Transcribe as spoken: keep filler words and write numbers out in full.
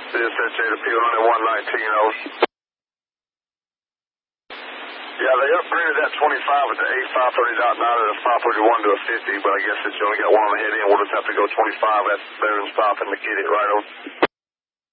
C S H eight P one one nineteen oh. Yeah, they upgraded that twenty-five at the A five thirty point nine and a five thirty-one to a fifty, but I guess since you only got one on the head end, we'll just have to go twenty-five at there and stop and get it right on.